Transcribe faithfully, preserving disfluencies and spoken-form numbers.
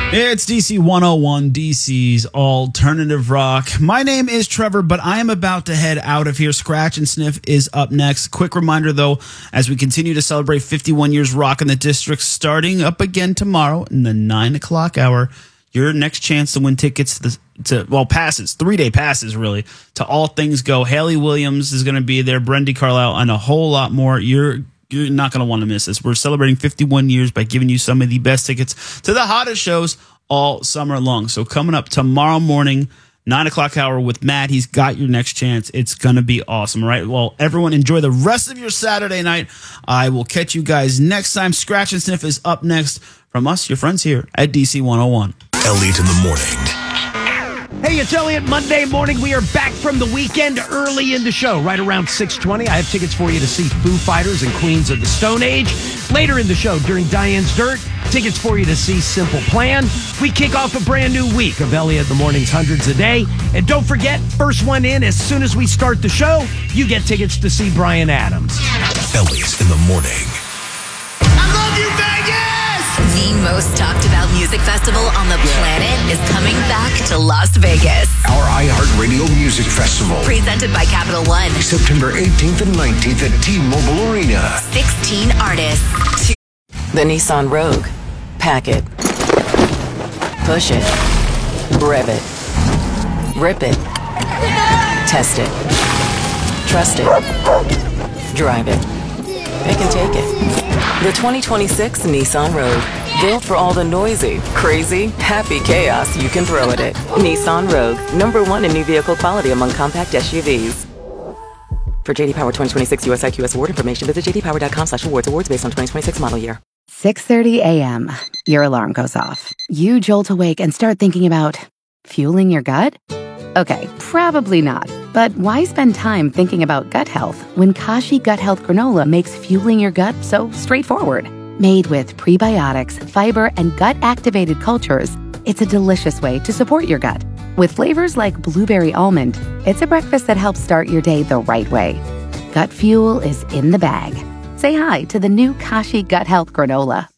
It's D C one oh one, D C's alternative rock. My name is Trevor, but I am about to head out of here. Scratch and Sniff is up next. Quick reminder, though, as we continue to celebrate fifty-one years rock in the district, starting up again tomorrow in the nine o'clock hour, your next chance to win tickets to, to well, passes, three-day passes, really, to All Things Go. Haley Williams is going to be there, Brendy Carlisle, and a whole lot more. You're You're not going to want to miss this. We're celebrating fifty-one years by giving you some of the best tickets to the hottest shows all summer long. So coming up tomorrow morning, nine o'clock hour with Matt. He's got your next chance. It's going to be awesome, all right? Well, everyone enjoy the rest of your Saturday night. I will catch you guys next time. Scratch and Sniff is up next from us, your friends here at D C one oh one. Elliot in the morning. Hey, it's Elliot. Monday morning, we are back from the weekend early in the show, right around six twenty. I have tickets for you to see Foo Fighters and Queens of the Stone Age. Later in the show, during Diane's Dirt, tickets for you to see Simple Plan. We kick off a brand new week of Elliot in the Morning's Hundreds a Day. And don't forget, first one in, as soon as we start the show, you get tickets to see Bryan Adams. Elliot in the morning. I love you, Vegas! The most talked about music festival on the planet is coming back to Las Vegas. Our iHeartRadio Music Festival. Presented by Capital One. September eighteenth and nineteenth at T-Mobile Arena. sixteen artists. The Nissan Rogue. Pack it. Push it. Rev it. Rip it. Test it. Trust it. Drive it. Pick and take it. The twenty twenty-six Nissan Rogue. Built for all the noisy, crazy, happy chaos you can throw at it. Nissan Rogue. Number one in new vehicle quality among compact S U Vs. For J D Power twenty twenty-six U S I Q S award information, visit j d power dot com slash awards. Awards based on twenty twenty-six model year. six thirty a.m. Your alarm goes off. You jolt awake and start thinking about fueling your gut? Okay, probably not. But why spend time thinking about gut health when Kashi Gut Health Granola makes fueling your gut so straightforward? Made with prebiotics, fiber, and gut-activated cultures, it's a delicious way to support your gut. With flavors like blueberry almond, it's a breakfast that helps start your day the right way. Gut fuel is in the bag. Say hi to the new Kashi Gut Health Granola.